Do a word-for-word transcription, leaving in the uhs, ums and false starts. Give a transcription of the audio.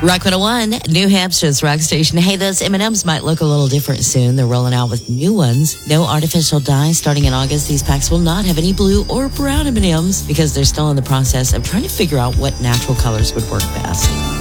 Rock one oh one, New Hampshire's rock station. Hey, those M and M's might look a little different soon. They're rolling out with new ones. No artificial dye. Starting in August, these packs will not have any blue or brown M and M's because they're still in the process of trying to figure out what natural colors would work best.